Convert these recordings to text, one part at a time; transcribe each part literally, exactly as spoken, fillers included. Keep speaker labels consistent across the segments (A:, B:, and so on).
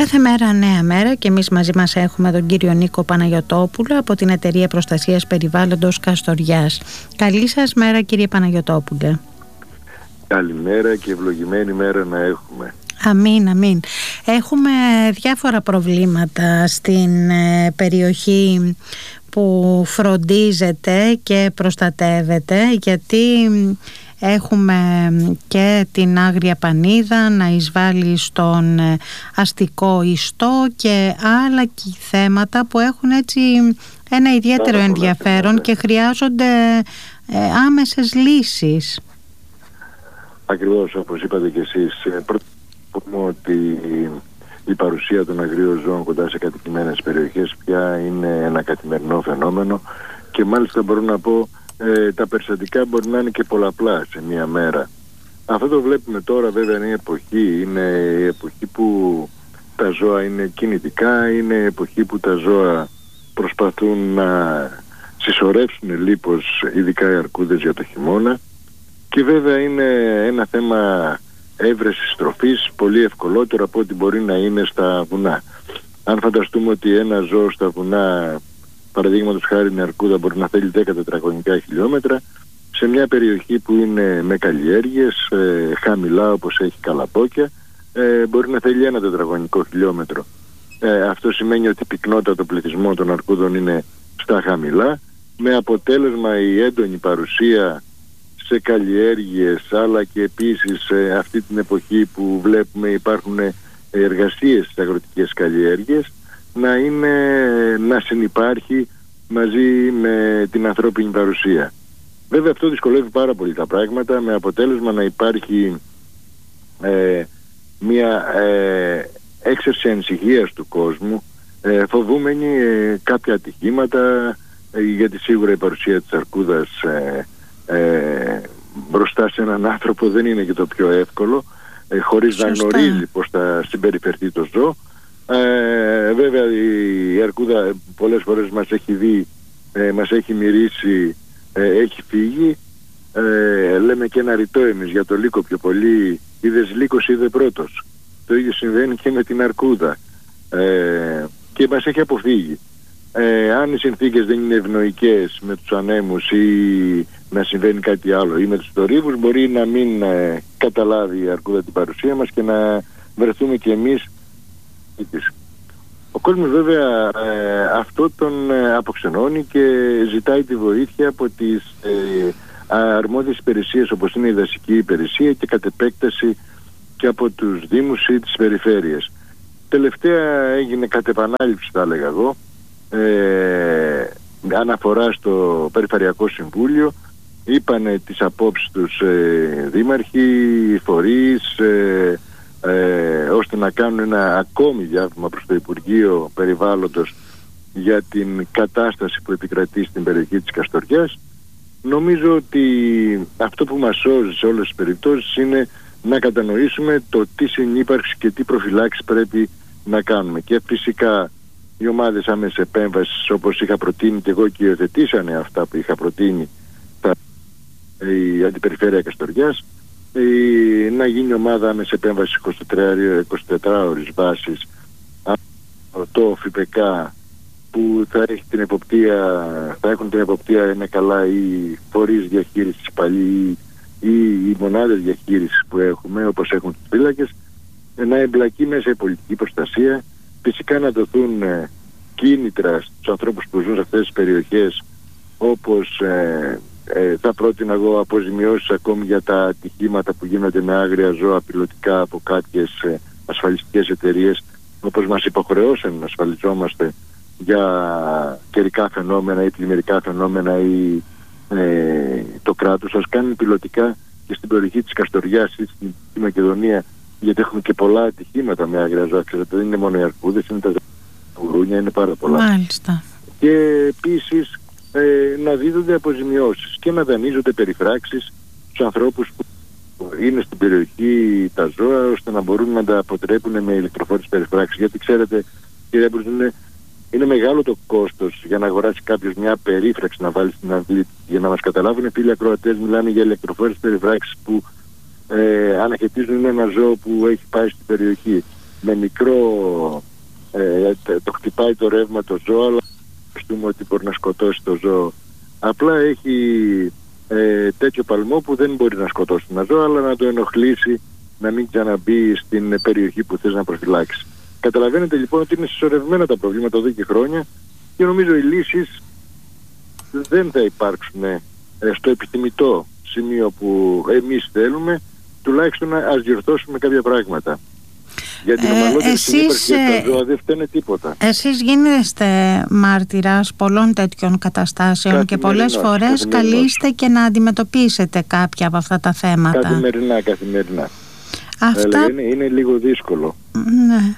A: Κάθε μέρα νέα μέρα και εμείς μαζί μας έχουμε τον κύριο Νίκο Παναγιωτόπουλο από την Εταιρεία Προστασίας Περιβάλλοντος Καστοριάς. Καλή σας μέρα, κύριε Παναγιωτόπουλε.
B: Καλημέρα και ευλογημένη μέρα να έχουμε.
A: Αμήν, αμήν. Έχουμε διάφορα προβλήματα στην περιοχή που φροντίζεται και προστατεύεται, γιατί έχουμε και την Άγρια Πανίδα να εισβάλλει στον αστικό ιστό και άλλα θέματα που έχουν έτσι ένα ιδιαίτερο ενδιαφέρον και χρειάζονται άμεσες λύσεις.
B: Ακριβώς, όπως είπατε και εσείς. Πρώτα πούμε ότι η παρουσία των αγρίων ζώων κοντά σε κατοικημένες περιοχές πια είναι ένα καθημερινό φαινόμενο και μάλιστα μπορώ να πω ε, τα περιστατικά μπορεί να είναι και πολλαπλά σε μία μέρα. Αυτό το βλέπουμε τώρα, βέβαια είναι η εποχή, είναι η εποχή που τα ζώα είναι κινητικά, είναι η εποχή που τα ζώα προσπαθούν να συσσωρεύσουν λίπος, ειδικά οι αρκούδες για το χειμώνα, και βέβαια είναι ένα θέμα έβρεσης τροφής πολύ ευκολότερο από ό,τι μπορεί να είναι στα βουνά. Αν φανταστούμε ότι ένα ζώο στα βουνά, παραδείγματος χάρη μια αρκούδα, μπορεί να θέλει δέκα τετραγωνικά χιλιόμετρα, σε μια περιοχή που είναι με καλλιέργειες, ε, χαμηλά όπως έχει καλαπόκια, ε, μπορεί να θέλει ένα τετραγωνικό χιλιόμετρο. Ε, αυτό σημαίνει ότι η πυκνότητα του πληθυσμού των αρκούδων είναι στα χαμηλά, με αποτέλεσμα η έντονη παρουσία σε καλλιέργειες, αλλά και επίσης ε, αυτή την εποχή που βλέπουμε υπάρχουν εργασίες στις αγροτικές καλλιέργειες, να, είναι, να συνυπάρχει μαζί με την ανθρώπινη παρουσία. Βέβαια αυτό δυσκολεύει πάρα πολύ τα πράγματα, με αποτέλεσμα να υπάρχει ε, μια ε, έξαρση ανησυχίας του κόσμου, ε, φοβούμενοι ε, κάποια ατυχήματα, ε, γιατί σίγουρα η παρουσία της αρκούδας ε, ε, μπροστά σε έναν άνθρωπο δεν είναι και το πιο εύκολο, ε, χωρίς Σωστά. να γνωρίζει πώς θα συμπεριφερθεί το ζώο. Ε, βέβαια η αρκούδα πολλές φορές μας έχει δει, ε, μας έχει μυρίσει, ε, έχει φύγει. Ε, λέμε και ένα ρητό εμείς για το λύκο πιο πολύ, είδες λύκος είδε πρώτος. Το ίδιο συμβαίνει και με την αρκούδα, ε, και μας έχει αποφύγει. Ε, αν οι συνθήκες δεν είναι ευνοϊκές με τους ανέμους ή να συμβαίνει κάτι άλλο ή με τους θορύβους, μπορεί να μην ε, καταλάβει η αρκούδα την παρουσία μας και να βρεθούμε και εμείς. Ο κόσμος βέβαια ε, αυτό τον ε, αποξενώνει και ζητάει τη βοήθεια από τις ε, αρμόδιες υπηρεσίες, όπως είναι η δασική υπηρεσία και κατ' επέκταση και από τους δήμους ή τις περιφέρειες. Τελευταία έγινε κατ' επανάληψη, θα έλεγα εγώ, ε, αναφορά στο Περιφερειακό Συμβούλιο. Είπανε τις απόψεις τους ε, δήμαρχοι, φορείς, ε, ε, ώστε να κάνουν ένα ακόμη διάβημα προς το Υπουργείο Περιβάλλοντος για την κατάσταση που επικρατεί στην περιοχή της Καστοριάς. Νομίζω ότι αυτό που μας σώζει σε όλες τις περιπτώσεις είναι να κατανοήσουμε το τι συνύπαρξη και τι προφυλάξεις πρέπει να κάνουμε. Και φυσικά οι ομάδες άμεσης επέμβασης, όπως είχα προτείνει και εγώ και υιοθετήσανε αυτά που είχα προτείνει η Αντιπεριφέρεια Καστοριάς, η, να γίνει ομάδα άμεσης επέμβασης εικοσιτετράωρης βάσης, το ΦΠΚ, που θα, έχει την εποπτεία, θα έχουν την εποπτεία, είναι καλά, οι φορείς διαχείρισης παλιοί ή οι μονάδες διαχείρισης που έχουμε, όπως έχουν τους φύλακες, να εμπλακεί μέσα η πολιτική προστασία, φυσικά να δοθούν ε, κίνητρα στους ανθρώπους που ζουν σε αυτές τις περιοχές, όπως ε, ε, θα πρότεινα εγώ αποζημιώσεις ακόμη για τα ατυχήματα που γίνονται με άγρια ζώα πιλωτικά από κάποιες ε, ασφαλιστικές εταιρείες, όπως μας υποχρεώσαν να ασφαλιζόμαστε για καιρικά φαινόμενα ή πλημμυρικά φαινόμενα ή ε, το κράτος. Ας κάνουν πιλωτικά και στην περιοχή της Καστοριάς ή στην Μακεδονία, γιατί έχουμε και πολλά ατυχήματα με άγρια ζώα. Ξέρετε, δεν είναι μόνο οι αρκούδες, είναι τα γουρούνια, είναι πάρα πολλά.
A: Μάλιστα.
B: Και επίσης ε, να δίδονται αποζημιώσεις και να δανείζονται περιφράξεις στους ανθρώπους που είναι στην περιοχή τα ζώα, ώστε να μπορούν να τα αποτρέπουν με ηλεκτροφόρες περιφράξεις. Γιατί ξέρετε, κύριε Έμπρος, είναι, είναι μεγάλο το κόστος για να αγοράσει κάποιος μια περίφραξη να βάλει στην αυλή. Για να μας καταλάβουν, φίλοι ακροατές, μιλάμε για ηλεκτροφόρες περιφράξεις που ε, αναχαιτίζουν ένα ζώο που έχει πάει στην περιοχή. με μικρό ε, το χτυπάει το ρεύμα το ζώο, αλλά πιστεύουμε ότι μπορεί να σκοτώσει το ζώο. Απλά έχει ε, τέτοιο παλμό που δεν μπορεί να σκοτώσει ένα ζώο, αλλά να το ενοχλήσει να μην ξαναμπεί στην περιοχή που θες να προφυλάξει. Καταλαβαίνετε λοιπόν ότι είναι συσσωρευμένα τα προβλήματα εδώ και χρόνια και νομίζω οι λύσεις δεν θα υπάρξουν ε, στο επιθυμητό σημείο που εμείς θέλουμε, τουλάχιστον ας διορθώσουμε κάποια πράγματα. Για την ομαλότερη συνύπαρξη για τα ζώα δεν φταίνε τίποτα.
A: Εσείς γίνεστε μάρτυρας πολλών τέτοιων καταστάσεων και πολλές φορές καλείστε και να αντιμετωπίσετε κάποια από αυτά τα θέματα.
B: Καθημερινά, καθημερινά.
A: Αυτά...
B: Είναι, είναι λίγο δύσκολο.
A: Ναι.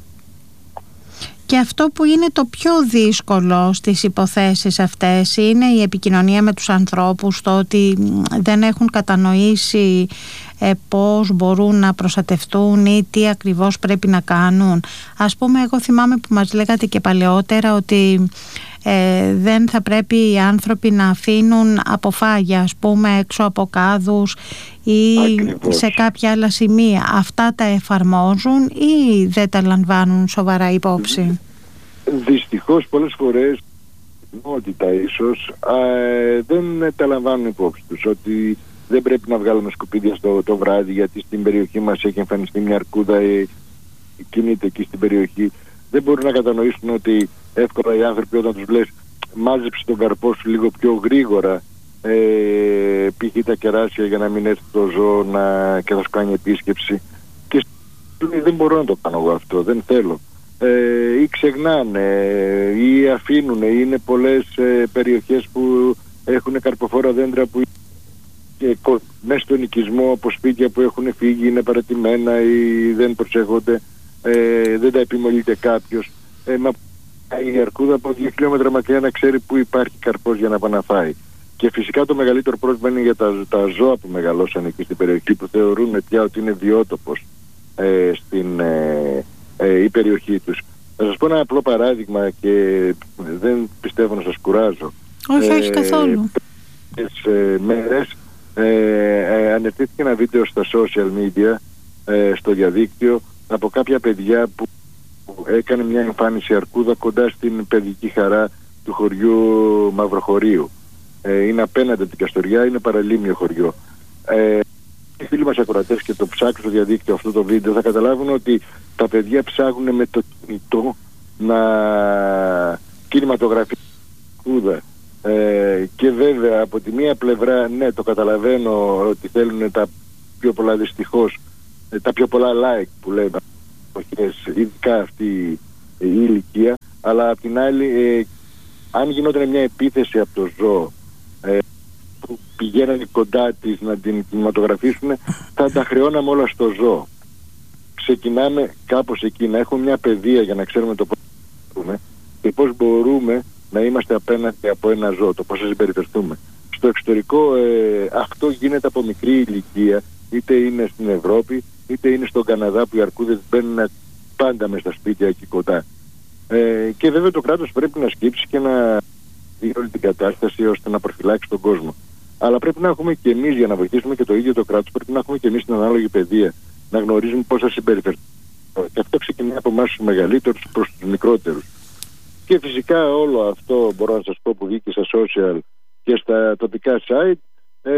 A: Και αυτό που είναι το πιο δύσκολο στις υποθέσεις αυτές είναι η επικοινωνία με τους ανθρώπους, το ότι δεν έχουν κατανοήσει ε, πώς μπορούν να προστατευτούν ή τι ακριβώς πρέπει να κάνουν. Ας πούμε, εγώ θυμάμαι που μας λέγατε και παλαιότερα ότι ε, δεν θα πρέπει οι άνθρωποι να αφήνουν αποφάγια, ας πούμε, έξω από κάδους ή ακριβώς σε κάποια άλλα σημεία. Αυτά τα εφαρμόζουν ή δεν τα λαμβάνουν σοβαρά υπόψη?
B: Δυστυχώς πολλές φορές νότητα ίσως ε, δεν τα λαμβάνουν υπόψη τους, ότι δεν πρέπει να βγάλουμε σκουπίδια στο, το βράδυ γιατί στην περιοχή μας έχει εμφανιστεί μια αρκούδα ή κινείται εκεί στην περιοχή. Δεν μπορούν να κατανοήσουν ότι εύκολα οι άνθρωποι όταν τους λες μάζεψε τον καρπό σου λίγο πιο γρήγορα, ε, πήγε τα κεράσια για να μην έρθει το ζώο να, και θα σου κάνει επίσκεψη, και δεν μπορώ να το κάνω εγώ αυτό, δεν θέλω. Ε, ή ξεγνάνε ή αφήνουν, είναι πολλές ε, περιοχές που έχουν καρποφόρα δέντρα που και μέσα στον οικισμό από σπίτια που έχουν φύγει, είναι παρατημένα ή δεν προσέχονται, ε, δεν τα επιμολύεται κάποιος. Ε, μα η αρκούδα από δύο χιλιόμετρα μακριά να ξέρει που υπάρχει καρπός για να πάει να φάει. Και φυσικά το μεγαλύτερο πρόβλημα είναι για τα, τα ζώα που μεγαλώσαν εκεί στην περιοχή, που θεωρούν πια ότι είναι βιότοπος ε, στην ε, ε, η περιοχή τους. Θα σας πω ένα απλό παράδειγμα και δεν πιστεύω να σας κουράζω.
A: Όχι, όχι καθόλου.
B: Τις ε, μέρες ε, ε, αναρτήθηκε ένα βίντεο στα social media, ε, στο διαδίκτυο, από κάποια παιδιά που έκανε μια εμφάνιση αρκούδα κοντά στην παιδική χαρά του χωριού Μαυροχωρίου. Ε, είναι απέναντι από την Καστοριά, είναι παραλίμνιο χωριό. Ε, οι φίλοι μας ακροατές και το ψάξουν στο διαδίκτυο αυτό το βίντεο θα καταλάβουν ότι τα παιδιά ψάχνουν με το κινητό να κινηματογραφήσουν αρκούδα. Ε, και βέβαια από τη μία πλευρά, ναι, το καταλαβαίνω ότι θέλουν τα πιο πολλά, δυστυχώς, τα πιο πολλά like που λέμε, ειδικά αυτή η ηλικία, αλλά απ' την άλλη ε, αν γινόταν μια επίθεση από το ζώο ε, που πηγαίνανε κοντά της να την κινηματογραφήσουν, θα τα χρεώναμε όλα στο ζώο. Ξεκινάμε κάπως εκεί, να έχουμε μια παιδεία για να ξέρουμε το πώς μπορούμε και πώς μπορούμε να είμαστε απέναντι από ένα ζώο, το πώς θα συμπεριφερθούμε. Στο εξωτερικό ε, αυτό γίνεται από μικρή ηλικία, είτε είναι στην Ευρώπη είτε είναι στον Καναδά, που οι αρκούδες μπαίνουν πάντα μες στα σπίτια εκεί κοντά. Ε, και βέβαια το κράτος πρέπει να σκύψει και να δει όλη την κατάσταση ώστε να προφυλάξει τον κόσμο. Αλλά πρέπει να έχουμε και εμείς, για να βοηθήσουμε και το ίδιο το κράτος, πρέπει να έχουμε και εμείς την ανάλογη παιδεία, να γνωρίζουμε πώς θα συμπεριφερθούμε. Και αυτό ξεκινάει από εμάς τους μεγαλύτερους προς τους μικρότερους. Και φυσικά όλο αυτό μπορώ να σας πω που βγήκε στα social και στα τοπικά site, ε,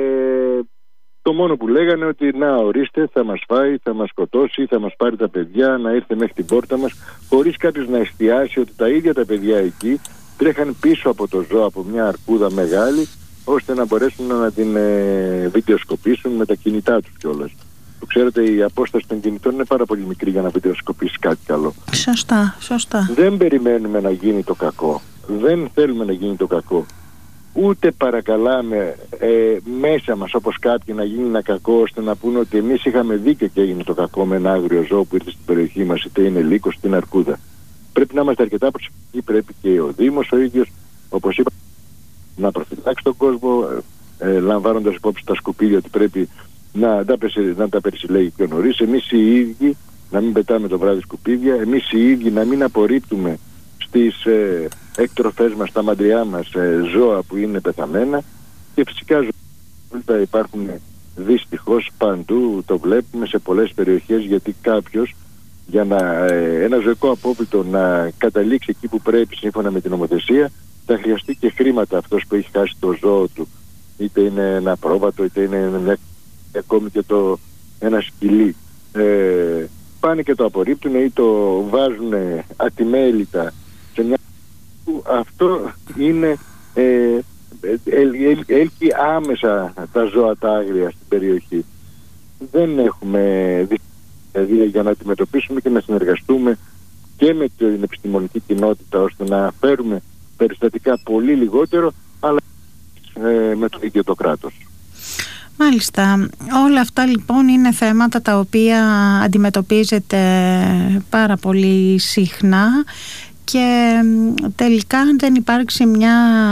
B: το μόνο που λέγανε ότι να ορίστε, θα μας φάει, θα μας σκοτώσει, θα μας πάρει τα παιδιά, να ήρθε μέχρι την πόρτα μας, χωρίς κάποιος να εστιάσει ότι τα ίδια τα παιδιά εκεί τρέχαν πίσω από το ζώο, από μια αρκούδα μεγάλη, ώστε να μπορέσουν να την ε, βιντεοσκοπήσουν με τα κινητά τους κιόλας. Που ξέρετε, η απόσταση των κινητών είναι πάρα πολύ μικρή για να βιντεοσκοπήσει κάτι καλό.
A: Σωστά, σωστά.
B: Δεν περιμένουμε να γίνει το κακό. Δεν θέλουμε να γίνει το κακό. Ούτε παρακαλάμε ε, μέσα μας όπως κάποιοι να γίνει ένα κακό, ώστε να πούνε ότι εμείς είχαμε δίκιο και έγινε το κακό με ένα άγριο ζώο που ήρθε στην περιοχή μας, είτε είναι λύκος είτε είναι αρκούδα. Πρέπει να είμαστε αρκετά προσεκτικοί, πρέπει και ο Δήμος ο ίδιος, όπως είπα, να προφυλάξει τον κόσμο, ε, ε, λαμβάνοντας υπόψη τα σκουπίδια ότι πρέπει να, να τα περισυλλέγει πιο νωρίς. Εμείς οι ίδιοι να μην πετάμε το βράδυ σκουπίδια, εμείς οι ίδιοι να μην απορρίπτουμε στις ε, εκτροφές μας, στα μαντριά μας, ε, ζώα που είναι πεθαμένα, και φυσικά ζώα υπάρχουν δυστυχώς παντού, το βλέπουμε σε πολλές περιοχές, γιατί κάποιος για να, ε, ένα ζωικό απόβλητο να καταλήξει εκεί που πρέπει σύμφωνα με την νομοθεσία, θα χρειαστεί και χρήματα αυτός που έχει χάσει το ζώο του. Είτε είναι ένα πρόβατο, είτε είναι μια, ακόμη και το, ένα σκυλί. Ε, πάνε και το απορρίπτουν ή το βάζουν ατιμέλητα σε μια... Αυτό είναι... Ε, έλκει άμεσα τα ζώα τα άγρια στην περιοχή. Δεν έχουμε δηλαδή για να αντιμετωπίσουμε και να συνεργαστούμε και με την επιστημονική κοινότητα ώστε να φέρουμε περιστατικά πολύ λιγότερο, αλλά ε, με το ίδιο το κράτος.
A: Μάλιστα. Όλα αυτά λοιπόν είναι θέματα τα οποία αντιμετωπίζετε πάρα πολύ συχνά και τελικά αν δεν υπάρξει μια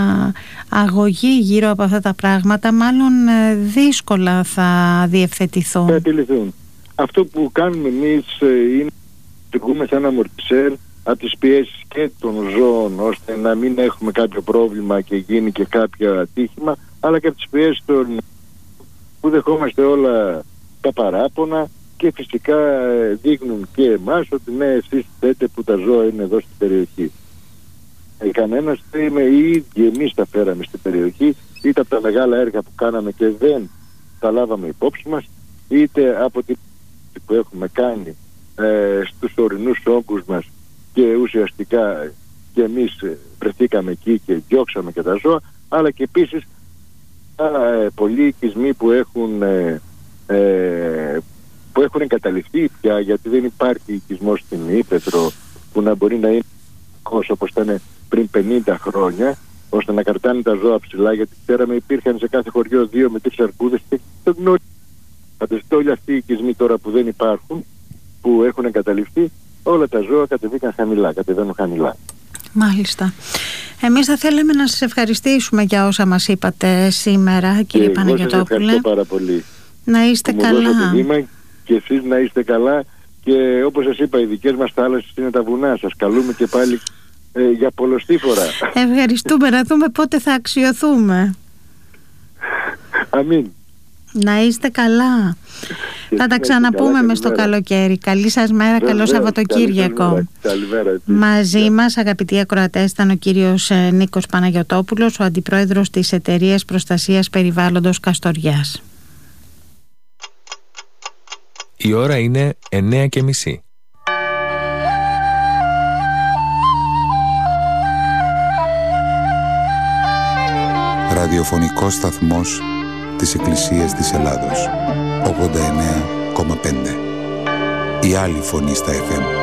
A: αγωγή γύρω από αυτά τα πράγματα, μάλλον δύσκολα θα διευθετηθούν.
B: Θα επιληθούν. Αυτό που κάνουμε εμείς είναι να βγούμε σαν αμορτισέρ από τις πιέσεις και των ζώων, ώστε να μην έχουμε κάποιο πρόβλημα και γίνει και κάποιο ατύχημα, αλλά και από τις πιέσεις των που δεχόμαστε όλα τα παράπονα και φυσικά δείχνουν και εμάς ότι ναι, εσείς θέτε που τα ζώα είναι εδώ στην περιοχή. Ε, κανένας δεν είμαι, οι ίδιοι εμείς τα φέραμε στην περιοχή, είτε από τα μεγάλα έργα που κάναμε και δεν τα λάβαμε υπόψη μας, είτε από την που έχουμε κάνει ε, στους ορεινούς όγκους μας και ουσιαστικά και εμείς βρεθήκαμε εκεί και διώξαμε και τα ζώα, αλλά και επίσης ε, πολλοί οικισμοί που έχουν ε, ε, που έχουν εγκαταλειφθεί πια, γιατί δεν υπάρχει οικισμός στην Ήπεθρο που να μπορεί να είναι όπως ήταν πριν πενήντα χρόνια, ώστε να κρατάνε τα ζώα ψηλά, γιατί ξέραμε υπήρχαν σε κάθε χωριό δύο με τρεις αρκούδες και το γνώριζαν. Φανταστείτε όλοι αυτοί οι οικισμοί τώρα που δεν υπάρχουν, που έχουν εγκαταλειφθεί, όλα τα ζώα κατεβήκαν χαμηλά, κατεβαίνουν χαμηλά.
A: Μάλιστα. Εμείς θα θέλαμε να σας ευχαριστήσουμε για όσα μας είπατε σήμερα, κύριε Παναγιωτόπουλε.
B: Εγώ σας ευχαριστώ πάρα πολύ.
A: Να είστε
B: που
A: καλά.
B: Μου βήμα, και εσείς να είστε καλά, και όπως σας είπα, οι δικές μας θάλασσες είναι τα βουνά. Σας καλούμε και πάλι ε, για πολλοστή φορά.
A: Ευχαριστούμε. Να δούμε πότε θα αξιοθούμε.
B: Αμήν.
A: Να είστε καλά. Και θα τα ξαναπούμε καλά, μες στο καλοκαίρι. Καλή σας μέρα, βεβαίως, καλό Σαββατοκύριακο.
B: Καλημέρα.
A: Μαζί ναι. μας, αγαπητοί ακροατές, ήταν ο κύριος Νίκος Παναγιωτόπουλος, ο αντιπρόεδρος της Εταιρείας Προστασίας Περιβάλλοντος Καστοριάς.
C: Η ώρα είναι εννέα και μισή.
D: Ραδιοφωνικός σταθμός της Εκκλησίας της Ελλάδος. ογδόντα εννέα κόμμα πέντε. Η άλλη φωνή στα εφ εμ.